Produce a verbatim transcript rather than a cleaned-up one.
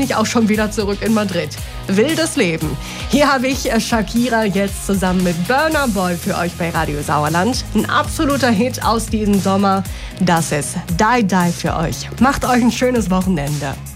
bin ich auch schon wieder zurück in Madrid. Wildes Leben. Hier habe ich Shakira jetzt zusammen mit Burna Boy für euch bei Radio Sauerland. Ein absoluter Hit aus diesem Sommer. Das ist Die Die für euch. Macht euch ein schönes Wochenende.